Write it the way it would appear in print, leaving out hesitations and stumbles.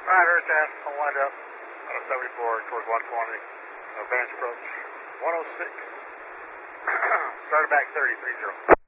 Right, heard that. I'll wind up. 74 towards 120. Advance approach 106. Started back 30, 30.